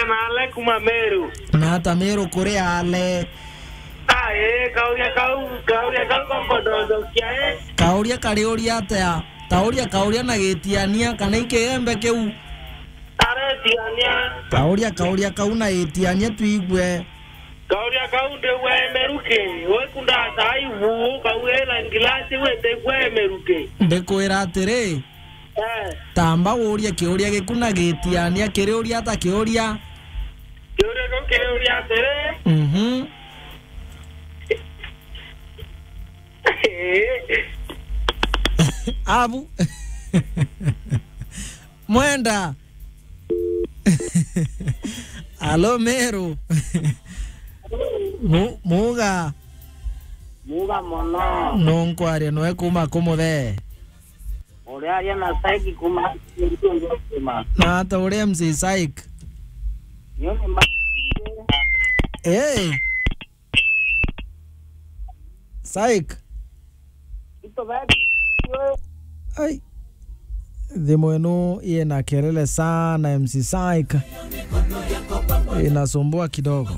na ale kuma Meru. Na hata Meru kure ale. Kauria kondo kia Kauria karioria atea. Kauria na getiania kana ikembe keu. Are tiania. Kauria kauna etiania tuigwe. Kauria kaunde we Meruke. We kunda tai vu kauela ngilasi we te we Meruke. Ndekwira atiri. Tamba uria kiuria gikuna getiania kiriuria ta kiuria. Kiuria atiri. Abu Mwenda Alo Meru Muga mono Nonkwaria noe kuma kumuthe Uria aria na saiki kuma Na ata uria mzi saik Saik Ai Thimo eno iena kelele sana MC Saik inasumbua kidogo.